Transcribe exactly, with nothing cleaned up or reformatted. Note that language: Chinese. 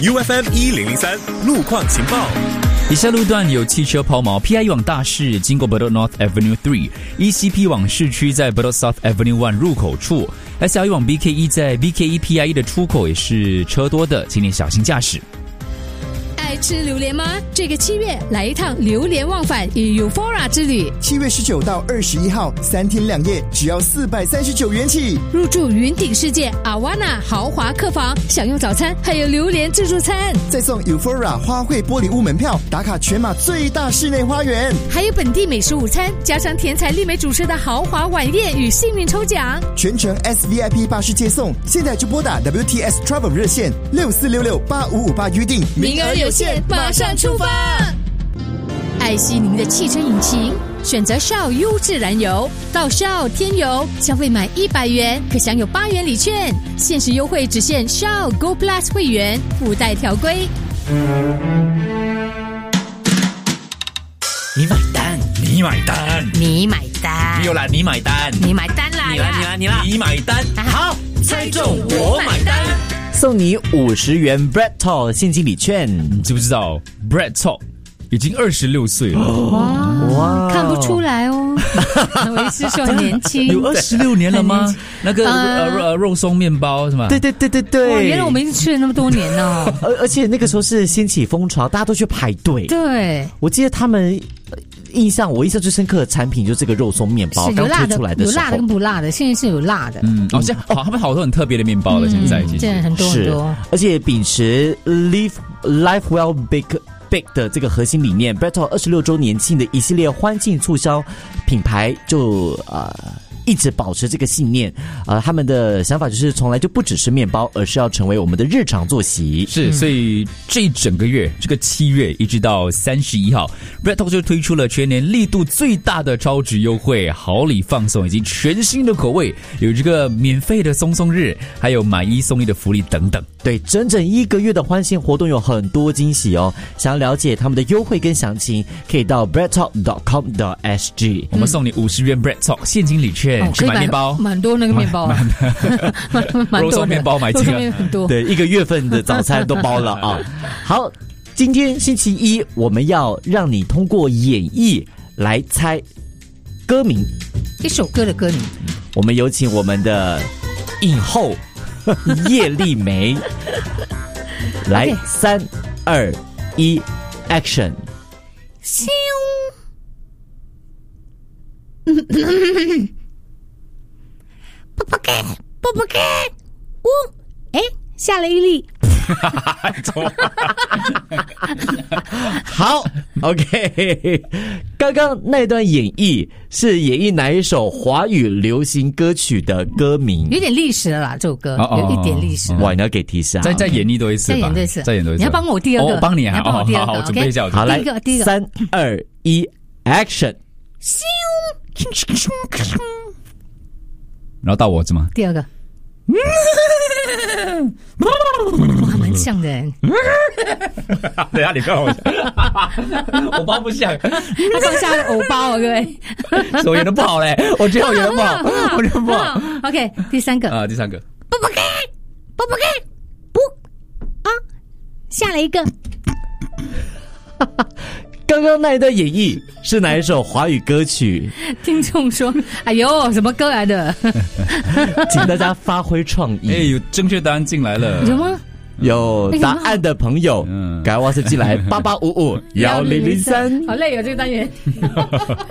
U F M 一零零三路况情报。 以下路段有汽车抛锚 ，P I E 往大市经过 Bedok North Avenue 三 ，E C P 往市区在 Bedok South Avenue 一入口处 ，S L E 往 B K E 在 B K E P I E 的出口也是车多的，请你小心驾驶。 爱吃榴莲吗？这个七月来一趟榴莲忘返与 Euphoria 之旅。 七月十九到二十一号，三天两夜，只要四百三十九元起。 入住云顶世界 Awana 豪华客房，享用早餐，还有榴莲自助餐， 再送 Euphoria 花卉玻璃屋门票，打卡全马最大室内花园， 还有本地美食午餐，加上甜彩丽美主持的豪华晚宴与幸运抽奖， 全程 S V I P 巴士接送。现在就拨打 W T S Travel 热线六四六六八五五八预定， 名额有限，马上出发！爱惜您的汽车引擎，选择 Shell 优质燃油，到 Shell 添油，消费满一百元可享有八元礼券，限时优惠只限 Shell Go Plus 会员，附带条规。 你买单，你买单， 你买单， 没有啦，你买单， 你买单啦， 你啦，你啦，你啦，你买单，好，猜中我买单。 送你五十元 Bread Talk 现金礼券， 你知不知道 Bread Talk 已经二十六岁了？ 哇哇，看不出来哦，我是说年轻， 有二十六年了吗？那个呃呃肉松面包是吗？ 对对对对对， 哇，原来我们已经吃了那么多年了。 而而且那个时候是掀起风潮，大家都去排队。 对， 我记得他们。印象我印象最深刻的产品就是这个肉松面包，刚推出来的时候， 有辣的跟不辣的，现在是有辣的。 嗯，哦，这好，他们好多很特别的面包了，现在其实现在很多很多， 而且秉持 Live Life Well Big Big 的这个核心理念 ，Bread Talk 二十六周年庆的一系列欢庆促销品牌就呃。一直保持这个信念，呃，他们的想法就是从来就不只是面包，而是要成为我们的日常作息。 是，所以这整个月，这个七月一直到三十一号 ，Bread Talk 就推出了全年力度最大的超值优惠、好礼放送以及全新的口味，有这个免费的松松日，还有买一送一的福利等等。 对，整整一个月的欢庆活动有很多惊喜哦。想要了解他们的优惠跟详情，可以到 bread talk dot com dot s g。 我们送你五十元 Bread Talk 现金礼券，去买面包， 蛮多那个面包， 肉松面包买这个很多， 对，一个月份的早餐都包了啊。好，今天星期一，我们要让你通过演绎来猜歌名， 一首歌的歌名。 我们有请我们的影后叶丽梅来，三二一 ，Action！ 咻！不不给，不不给，呜！哎，下了一粒。 好 ，OK。刚刚那段演绎是演绎哪一首华语流行歌曲的歌名？ 有点历史了啦，这首歌、哦、有一点历史了。 哇，你要给提示啊！ 再再演绎多一次吧， 再演多一次， 再演多一次。 你要帮我第二个， 我、哦、帮你啊！ 你要帮我第二个， 好好，准备一下。 好，来， 第一个，第一个， 三二一 ，Action！ 然后到我是吗？ 第二个。哇，蛮像的。 等一下，你看我，我包不像， 他放下了偶包哦，各位。 我演的不好嘞，我觉得我演的不好，我觉得不好。 OK， 第三个啊，第三个， 不不给，不不给，不啊，下了一个。 刚刚那一段演绎是哪一首华语歌曲？ 听众说：“哎呦，什么歌来的？” 请大家发挥创意。 哎，有正确答案进来了， 有吗？ 有答案的朋友，赶快 WhatsApp 进来八八五五一零零三。 好累哦，这个单元。